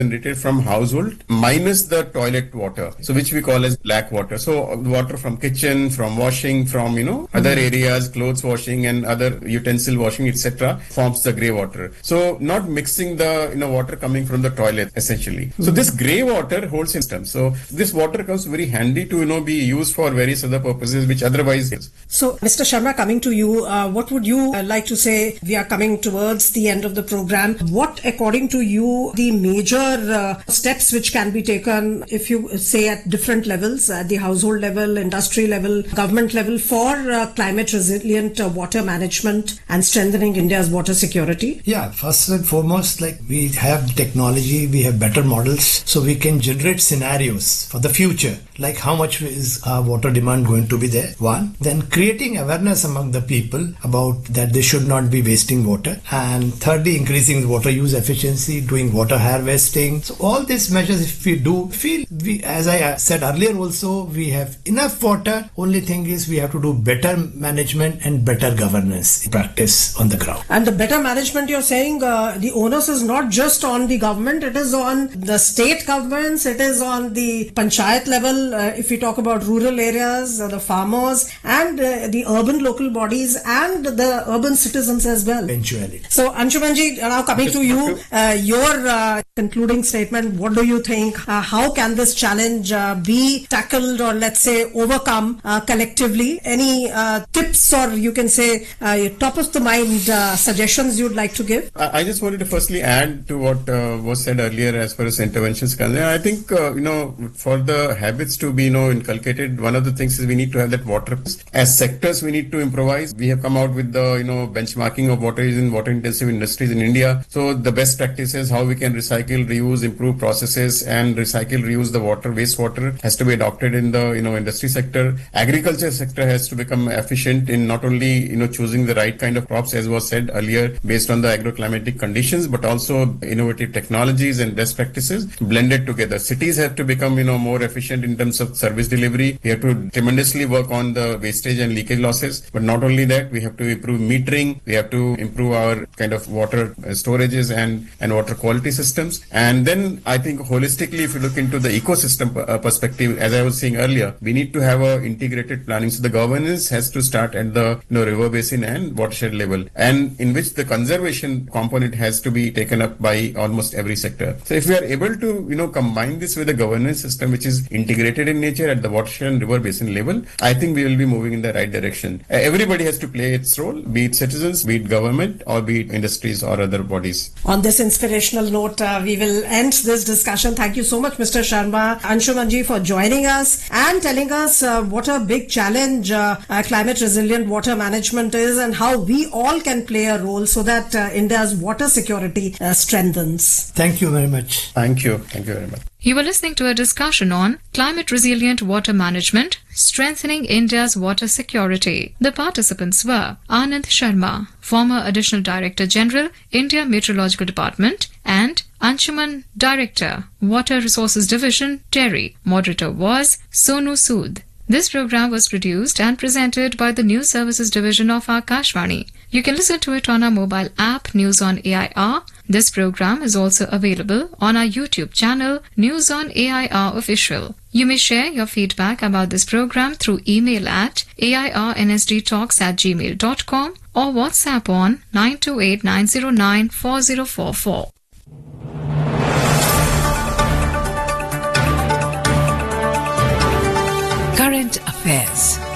generated from household minus the toilet water, so which we call as black water. So water from kitchen, from washing, from other areas, clothes washing and other utensil washing, etc., forms the grey water. So not mixing the water coming from the toilet essentially. So this grey water holds system. So this water comes very handy to be used for various other purposes which otherwise is. So Mr. Sharma, coming to you, what would you like to say? We are coming towards the end of the program. What, according to you, the major steps which can be taken, if you say at different levels, at the household level, industry level, government level, for climate resilient water management and strengthening India's water security? Yeah, first and foremost, we have technology, we have better models, so we can generate scenarios for the future, like how much is our water demand going to be there, one. Then creating awareness among the people about that they should not be wasting water. And thirdly, increasing water use efficiency, doing water harvesting. So all these measures, if we do, as I said earlier also, we have enough water. Only thing is we have to do better management and better governance practice on the ground. And the better management, you're saying the onus is not just on the government, it is on the state governments, it is on the panchayat level, if we talk about rural areas, the farmers and the urban local bodies and the urban citizens as well. Eventually. So Anshumanji, now coming to you, your concluding statement, what do you think? How can this challenge be tackled or let's say overcome collectively? Any tips or you can say top of the mind suggestions you'd like to give? I just wanted to firstly add to what was said earlier as far as interventions concerned. I think, for the habits to be, inculcated, one of the things is we need to have that water. As sectors, we need to improvise. We have come out with the, benchmarking of water in water intensive industries in India. So the best practices, how we can recycle, reuse, improve processes and recycle, reuse the water, wastewater has to be adopted in the, industry sector. Agriculture sector has to become efficient in not only, choosing the right kind of crops, as was said earlier, based on the agroclimatic conditions, but also innovative technologies and best practices blended together. Cities have to become, more efficient in terms of service delivery. We have to tremendously work on the wastage and leakage losses. But not only that, we have to improve metering. We have to improve our kind of water storages and water quality systems. And then I think holistically, if you look into the ecosystem perspective, as I was saying earlier, we need to have a integrated planning. So the governance has to start at the river basin and watershed level, and in which the conservation component has to be taken up by almost every sector. So if we are able to combine this with a governance system which is integrated in nature at the watershed and river basin level, I think we will be moving in the right direction. Everybody has to play its role, be it citizens, be it government, or be it industries or other bodies. On this inspirational note, we will end this discussion. Thank you so much, Mr. Sharma, Anshumanji, for joining us and telling us what a big challenge climate resilient water management is and how we all can play a role so that India's water security strengthens. Thank you very much. Thank you. Thank you very much. You were listening to a discussion on climate resilient water management, strengthening India's water security. The participants were Anand Sharma, former Additional Director General, India Meteorological Department, and Anshuman, Director, Water Resources Division, Terry. Moderator was Sonu Sood. This program was produced and presented by the News Services Division of Akashvani. You can listen to it on our mobile app, News on AIR. This program is also available on our YouTube channel, News on AIR Official. You may share your feedback about this program through email at airnsdtalks@gmail.com or WhatsApp on 928-909-4044. Current Affairs.